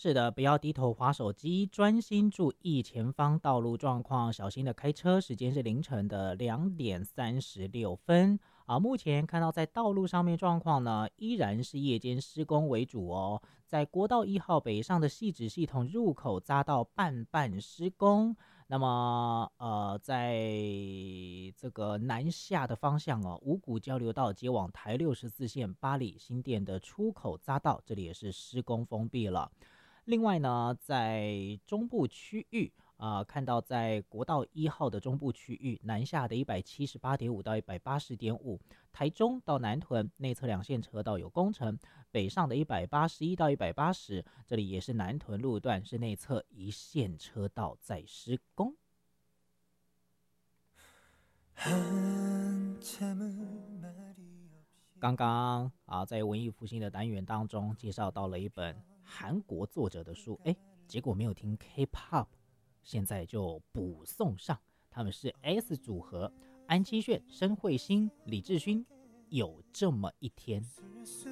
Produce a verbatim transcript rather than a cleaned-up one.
是的，不要低头滑手机，专心注意前方道路状况，小心的开车。时间是凌晨的两点三十六分啊。目前看到在道路上面状况呢，依然是夜间施工为主哦。在国道一号北上的汐止系统入口匝道半半施工，那么呃，在这个南下的方向哦，五股交流道接往台六十四线八里新店的出口匝道，这里也是施工封闭了。另外呢，在中部区域啊、呃，看到在国道一号的中部区域南下的一百七十八点五到一百八十点五，台中到南屯内侧两线车道有工程，北上的一百八十一到一百八十，这里也是南屯路段是内侧一线车道在施工。刚刚啊，在文艺复兴的单元当中介绍到了一本韩国作者的书，哎，结果没有听 K-pop， 现在就补送上，他们是 S 组合，安七炫、申慧欣、李智勋，有这么一天。